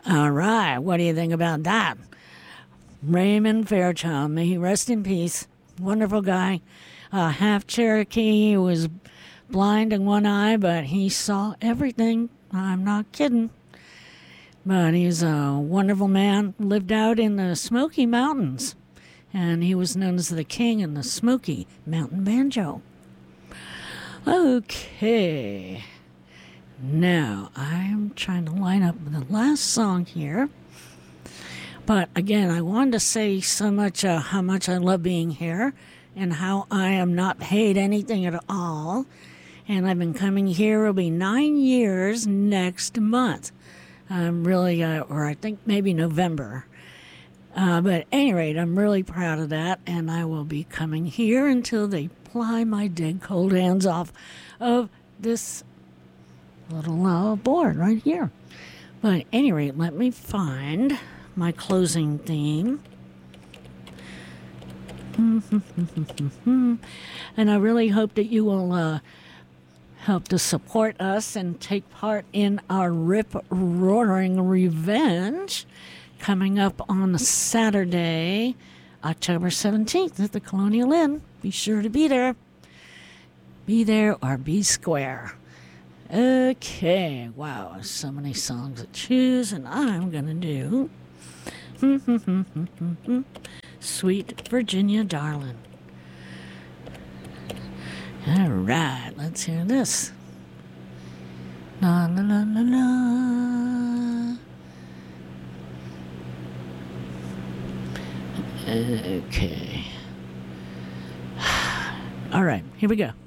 All right, what do you think about that? Raymond Fairchild, may he rest in peace. Wonderful guy. Half Cherokee. He was blind in one eye, but he saw everything. I'm not kidding. But he's a wonderful man. Lived out in the Smoky Mountains. And he was known as the king in the Smoky Mountain Banjo. Okay. Now, I'm trying to line up the last song here. But again, I wanted to say so much how much I love being here and how I am not paid anything at all. And I've been coming here. It'll be 9 years next month. I'm really, or I think maybe November. But at any rate, I'm really proud of that. And I will be coming here until they pry my dead cold hands off of this little board right here. But at any rate, let me find my closing theme. And I really hope that you will help to support us and take part in our rip-roaring revenge coming up on Saturday, October 17th at the Colonial Inn. Be sure to be there. Be there or be square. Okay, wow, so many songs to choose, and I'm going to do Sweet Virginia Darling. All right, let's hear this. La la la la la. Okay. All right, here we go.